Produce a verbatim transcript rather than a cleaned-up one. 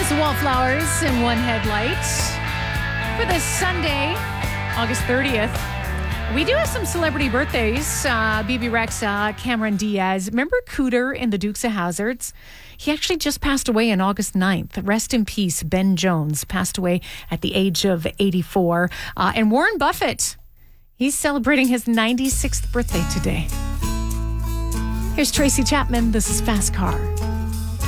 the Wallflowers in one headlight. For this Sunday, August thirtieth, we do have some celebrity birthdays. Uh, B B Rexa, Cameron Diaz. Remember Cooter in the Dukes of Hazzards? He actually just passed away on August ninth. Rest in peace, Ben Jones passed away at the age of eighty-four. Uh, and Warren Buffett, he's celebrating his ninety-sixth birthday today. Here's Tracy Chapman. This is Fast Car.